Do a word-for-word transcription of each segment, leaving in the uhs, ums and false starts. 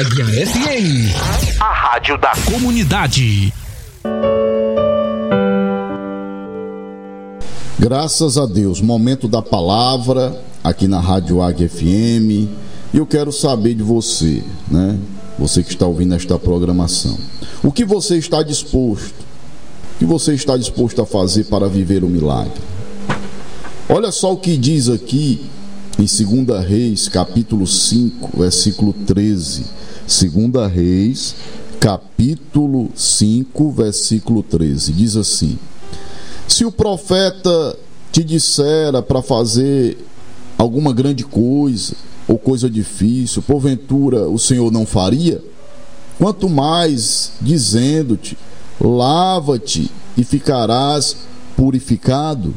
F M, a rádio da comunidade. Graças a Deus, momento da palavra aqui na Rádio Águia F M. E eu quero saber de você, né? Você que está ouvindo esta programação. O que você está disposto? O que você está disposto a fazer para viver o milagre? Olha só o que diz aqui em Segunda Reis, capítulo cinco, versículo treze. Segunda Reis, capítulo cinco, versículo treze. Diz assim: se o profeta te dissera para fazer alguma grande coisa ou coisa difícil, porventura o Senhor não faria? Quanto mais dizendo-te, lava-te e ficarás purificado.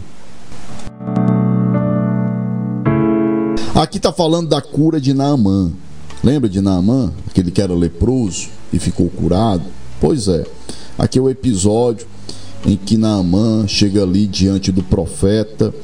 Aqui está falando da cura de Naamã. Lembra de Naamã? Aquele que era leproso e ficou curado? Pois é, aqui é o episódio em que Naamã chega ali diante do profeta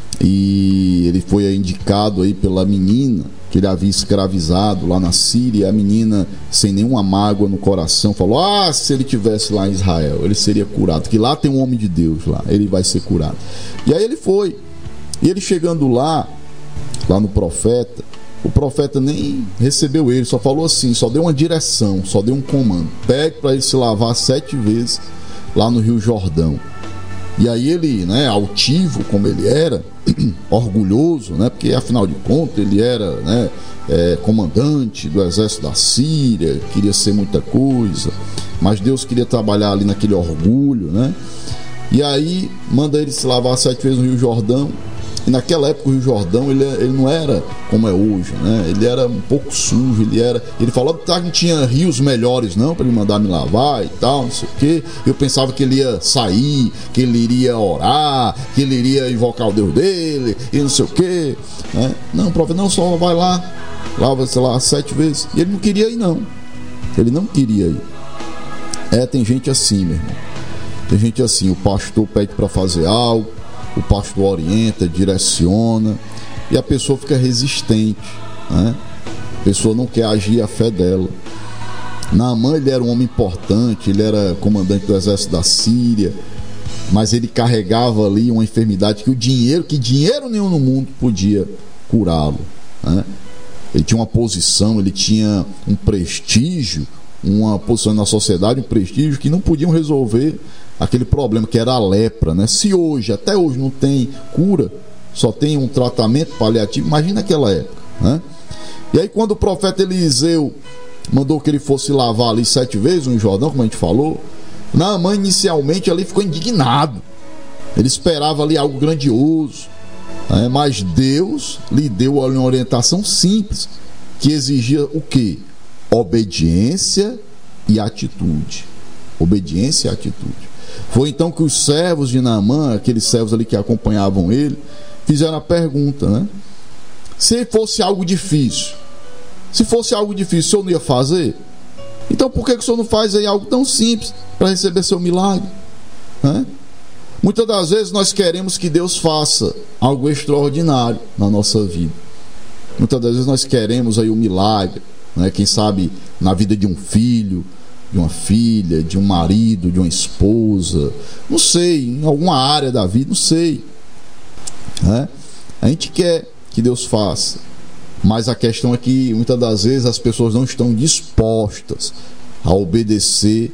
e ele foi indicado aí pela menina que ele havia escravizado lá na Síria. E a menina, sem nenhuma mágoa no coração, falou: ah, se ele tivesse lá em Israel, ele seria curado, que lá tem um homem de Deus lá, ele vai ser curado. E aí ele foi, e ele chegando lá, lá no profeta, o profeta nem recebeu ele, só falou assim, só deu uma direção, só deu um comando: pegue para ele se lavar sete vezes lá no Rio Jordão. E aí ele, né, altivo como ele era, orgulhoso, né, porque afinal de contas ele era, né, é, comandante do exército da Síria, queria ser muita coisa, mas Deus queria trabalhar ali naquele orgulho, né? E aí manda ele se lavar sete vezes no Rio Jordão. E naquela época o Rio Jordão ele, ele não era como é hoje, né? Ele era um pouco sujo, ele era. Ele falou que não tinha rios melhores não para ele mandar me lavar e tal, não sei o quê. Eu pensava que ele ia sair, que ele iria orar, que ele iria invocar o Deus dele e não sei o quê, né? Não, o profeta, não, só vai lá, lava, sei lá, sete vezes. E ele não queria ir, não. Ele não queria ir. É, tem gente assim, meu irmão. Tem gente assim, o pastor pede para fazer algo, o pastor orienta, direciona, e a pessoa fica resistente, né? A pessoa não quer agir a fé dela. Naamã, ele era um homem importante, ele era comandante do exército da Síria, mas ele carregava ali uma enfermidade que o dinheiro, que dinheiro nenhum no mundo podia curá-lo, né? Ele tinha uma posição, ele tinha um prestígio, uma posição na sociedade, um prestígio que não podiam resolver aquele problema que era a lepra, né? Se hoje, até hoje não tem cura, só tem um tratamento paliativo, imagina naquela época, né? E aí quando o profeta Eliseu mandou que ele fosse lavar ali sete vezes no Jordão, como a gente falou, Naamã inicialmente ali ficou indignado, ele esperava ali algo grandioso, né? Mas Deus lhe deu uma orientação simples, que exigia o quê? Obediência e atitude. Obediência e atitude. Foi então que os servos de Naamã, aqueles servos ali que acompanhavam ele, fizeram a pergunta, né? Se fosse algo difícil, se fosse algo difícil, o senhor não ia fazer? Então por que o senhor não faz aí algo tão simples para receber seu milagre, né? Muitas das vezes nós queremos que Deus faça algo extraordinário na nossa vida. Muitas das vezes nós queremos aí o milagre, né? Quem sabe na vida de um filho, de uma filha, de um marido, de uma esposa, não sei, em alguma área da vida, não sei, né? A gente quer que Deus faça, mas a questão é que muitas das vezes as pessoas não estão dispostas a obedecer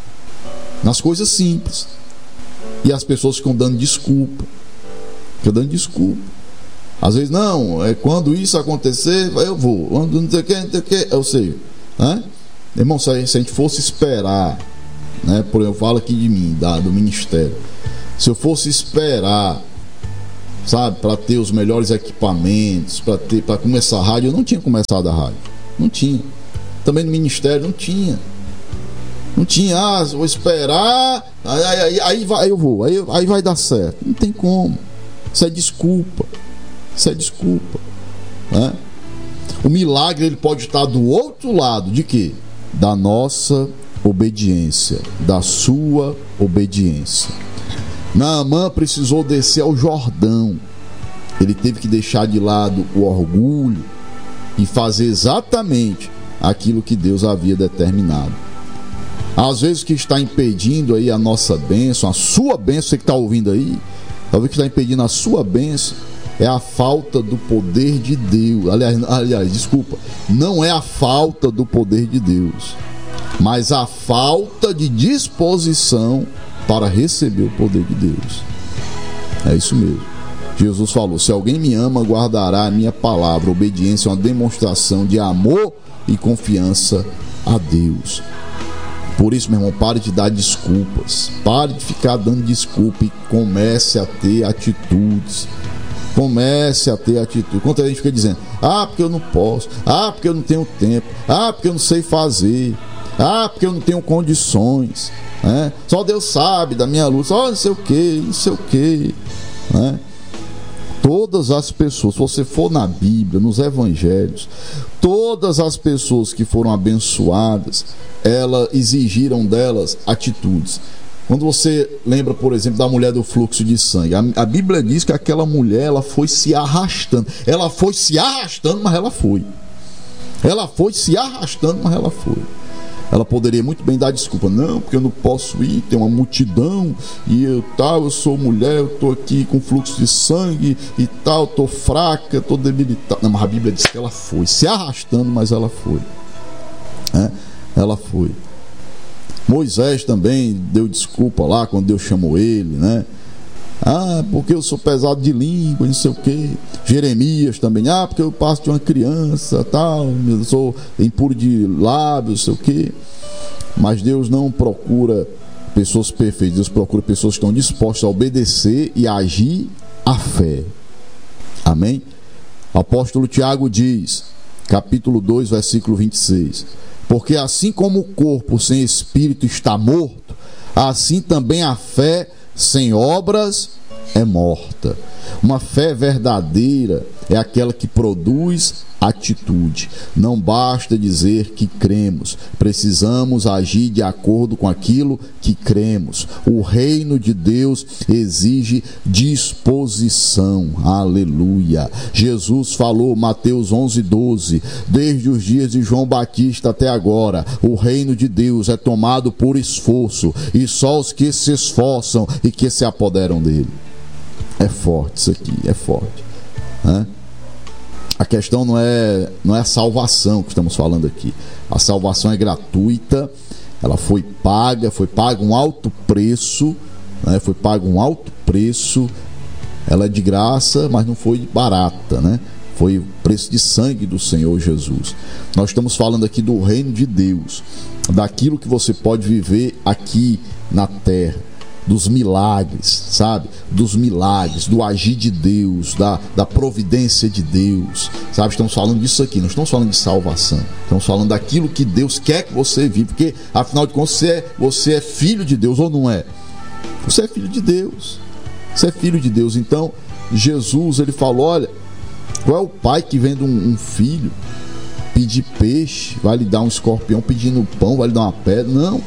nas coisas simples, e as pessoas ficam dando desculpa, ficam dando desculpa. Às vezes, não, é quando isso acontecer, eu vou, quando não sei o que, não sei o que, eu sei, né? Irmão, se a gente fosse esperar, né, por eu falo aqui de mim, da, do ministério, se eu fosse esperar, sabe, para ter os melhores equipamentos, para ter, para começar a rádio, eu não tinha começado a rádio, não tinha. Também no ministério não tinha, não tinha. Ah, vou esperar, aí, aí, aí vai, eu vou, aí, aí vai dar certo. Não tem como. Isso é desculpa, isso é desculpa, né? O milagre ele pode estar do outro lado de quê? Da nossa obediência, da sua obediência. Naamã precisou descer ao Jordão. Ele teve que deixar de lado o orgulho e fazer exatamente aquilo que Deus havia determinado. Às vezes o que está impedindo aí a nossa bênção, a sua bênção, você que está ouvindo aí, talvez o que está impedindo a sua bênção é a falta do poder de Deus. Aliás, aliás, desculpa, não é a falta do poder de Deus, mas a falta de disposição para receber o poder de Deus. É isso mesmo. Jesus falou: se alguém me ama, guardará a minha palavra. Obediência é uma demonstração de amor e confiança a Deus. Por isso, meu irmão, pare de dar desculpas. Pare de ficar dando desculpa e comece a ter atitudes. Comece a ter atitude. Quando a gente fica dizendo: ah, porque eu não posso, ah, porque eu não tenho tempo, ah, porque eu não sei fazer, ah, porque eu não tenho condições, né? Só Deus sabe da minha luta, só não sei o que, não sei o que, né? Todas as pessoas, se você for na Bíblia, nos Evangelhos, todas as pessoas que foram abençoadas, elas exigiram delas atitudes. Quando você lembra, por exemplo, da mulher do fluxo de sangue, a, a Bíblia diz que aquela mulher, ela foi se arrastando. Ela foi se arrastando, mas ela foi. Ela foi se arrastando, mas ela foi. Ela poderia muito bem dar desculpa: não, porque eu não posso ir, tem uma multidão, e eu tal, eu sou mulher, eu estou aqui com fluxo de sangue e tal, estou fraca, estou debilitada. Não, mas a Bíblia diz que ela foi, se arrastando, mas ela foi. É, ela foi. Moisés também deu desculpa lá quando Deus chamou ele, né? Ah, porque eu sou pesado de língua, não sei o quê. Jeremias também: ah, porque eu passo de uma criança, tal, eu sou impuro de lábios, não sei o quê. Mas Deus não procura pessoas perfeitas, Deus procura pessoas que estão dispostas a obedecer e a agir a fé. Amém? O apóstolo Tiago diz, capítulo dois, versículo vinte e seis: porque assim como o corpo sem espírito está morto, assim também a fé sem obras é morta. Uma fé verdadeira é aquela que produz atitude. Não basta dizer que cremos, precisamos agir de acordo com aquilo que cremos. O reino de Deus exige disposição. Aleluia. Jesus falou, Mateus onze, doze: desde os dias de João Batista até agora, o reino de Deus é tomado por esforço, e só os que se esforçam e que se apoderam dele. É forte isso aqui, é forte, né? A questão não é, não é a salvação que estamos falando aqui. A salvação é gratuita, ela foi paga, foi pago um alto preço, né? Foi pago um alto preço, ela é de graça, mas não foi barata, né? Foi o preço de sangue do Senhor Jesus. Nós estamos falando aqui do reino de Deus, daquilo que você pode viver aqui na terra, dos milagres, sabe? Dos milagres, do agir de Deus, da, da providência de Deus, sabe? Estamos falando disso aqui, não estamos falando de salvação, estamos falando daquilo que Deus quer que você viva, porque afinal de contas você é, você é filho de Deus, ou não é? Você é filho de Deus, você é filho de Deus. Então Jesus, ele falou: olha, qual é o pai que vendo um, um filho pedir peixe, vai lhe dar um escorpião, pedindo pão, vai lhe dar uma pedra? Não.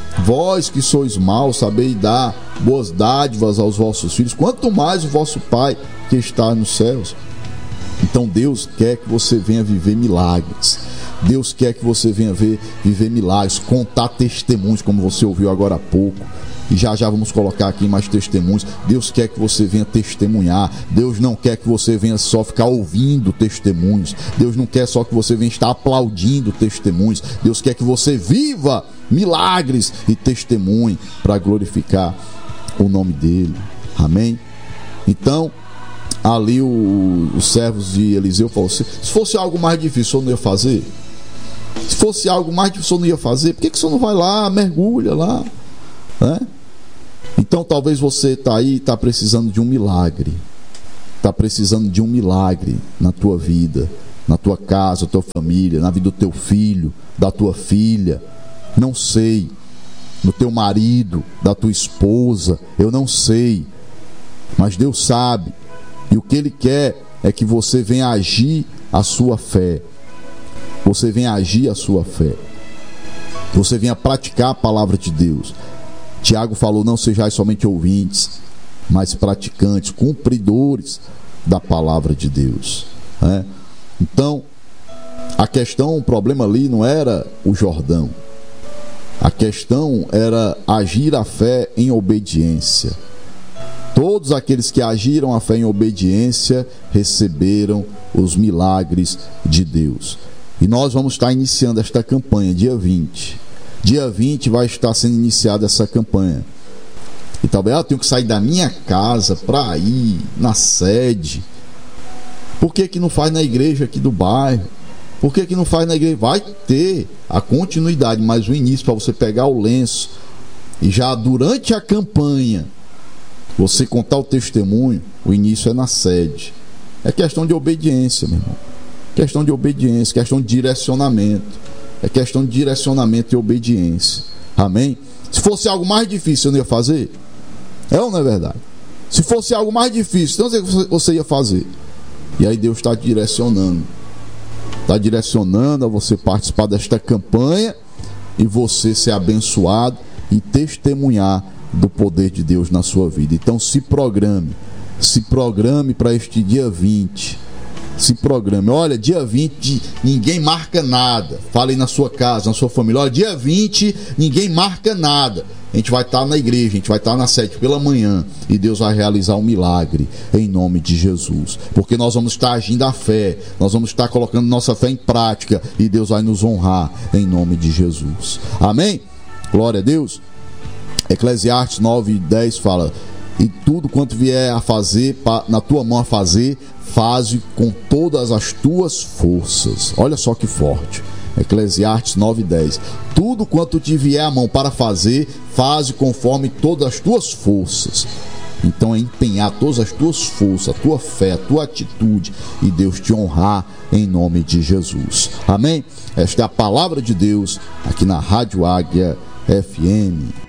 Vós que sois maus, sabeis dar boas dádivas aos vossos filhos, quanto mais o vosso Pai que está nos céus. Então Deus quer que você venha viver milagres. Deus quer que você venha ver, viver milagres, contar testemunhos, como você ouviu agora há pouco. E já já vamos colocar aqui mais testemunhos. Deus quer que você venha testemunhar. Deus não quer que você venha só ficar ouvindo testemunhos. Deus não quer só que você venha estar aplaudindo testemunhos. Deus quer que você viva milagres e testemunhe para glorificar o nome dele. Amém? Então, ali o, os servos de Eliseu falaram: se fosse algo mais difícil, o senhor não ia fazer? Se fosse algo mais difícil, o senhor não ia fazer? Por que, que o senhor não vai lá, mergulha lá, né? Então talvez você está aí e está precisando de um milagre, está precisando de um milagre na tua vida, na tua casa, na tua família, na vida do teu filho, da tua filha, não sei, no teu marido, da tua esposa, eu não sei, mas Deus sabe, e o que Ele quer é que você venha agir a sua fé, você venha agir a sua fé, você venha praticar a palavra de Deus. Tiago falou: não sejais somente ouvintes, mas praticantes, cumpridores da palavra de Deus, né? Então, A questão, o problema ali não era o Jordão. A questão era agir a fé em obediência. Todos aqueles que agiram a fé em obediência receberam os milagres de Deus. E nós vamos estar iniciando esta campanha dia vinte. Dia vinte vai estar sendo iniciada essa campanha. E talvez eu tenho que sair da minha casa para ir na sede. Por que que não faz na igreja aqui do bairro? Por que que não faz na igreja? Vai ter a continuidade, mas o início para você pegar o lenço e já durante a campanha você contar o testemunho, o início é na sede. É questão de obediência, meu irmão. Questão de obediência, questão de direcionamento. É questão de direcionamento e obediência. Amém? Se fosse algo mais difícil, eu não ia fazer? É ou não é verdade? Se fosse algo mais difícil, então você ia fazer. E aí Deus está direcionando. Está direcionando a você participar desta campanha e você ser abençoado e testemunhar do poder de Deus na sua vida. Então se programe, se programe para este dia vinte. Se programe. Olha, dia vinte ninguém marca nada. Fale na sua casa, na sua família. Olha, dia vinte ninguém marca nada. A gente vai estar na igreja, a gente vai estar na sede pela manhã e Deus vai realizar um milagre em nome de Jesus, porque nós vamos estar agindo a fé, nós vamos estar colocando nossa fé em prática e Deus vai nos honrar em nome de Jesus. Amém? Glória a Deus. Eclesiastes nove, dez fala: e tudo quanto vier a fazer, na tua mão a fazer, faze com todas as tuas forças. Olha só que forte. Eclesiastes nove, dez. Tudo quanto te vier a mão para fazer, faze conforme todas as tuas forças. Então é empenhar todas as tuas forças, a tua fé, a tua atitude, e Deus te honrar em nome de Jesus. Amém? Esta é a palavra de Deus aqui na Rádio Águia F M.